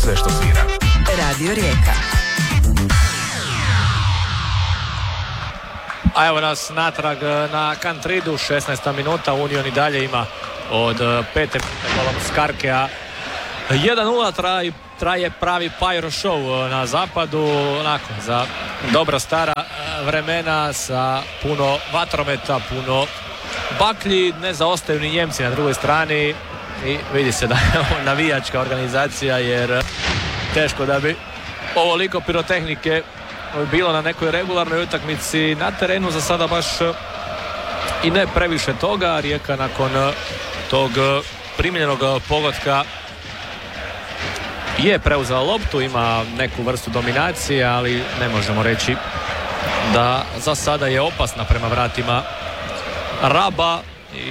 sve što svira. Radio Rijeka. A evo nas natrag na Kantridu, 16. minuta, Union i dalje ima od 5. golom Skarkea 1-0, traje pravi pyro show na zapadu, onako, za dobra stara vremena sa puno vatrometa, puno baklji, ne zaostaju ni Njemci na drugoj strani i vidi se da je ovo navijačka organizacija, jer teško da bi ovoliko pirotehnike bilo na nekoj regularnoj utakmici. Na terenu za sada baš i ne previše toga. Rijeka nakon tog primljenog pogotka je preuzela loptu, ima neku vrstu dominacije, ali ne možemo reći da za sada je opasna prema vratima Raba i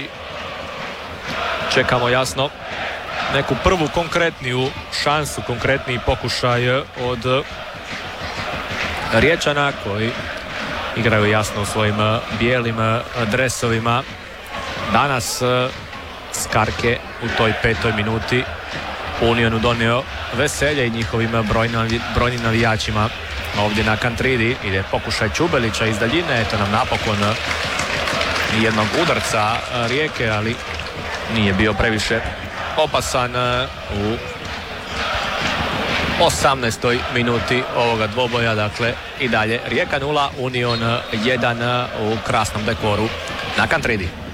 čekamo jasno neku prvu konkretniju šansu, konkretniji pokušaj od Riječana koji igraju jasno u svojim bijelim dresovima. Danas Skarke u toj 5. minuti Unionu donio veselje i njihovim brojnim navijačima ovdje na Kantridi. Ide pokušaj Čubelića iz daljine, eto nam napokon jednog udarca Rijeke, ali nije bio previše opasan u 18. minuti ovoga dvoboja. Dakle i dalje Rijeka 0, Union 1 u krasnom dekoru na Kantridi.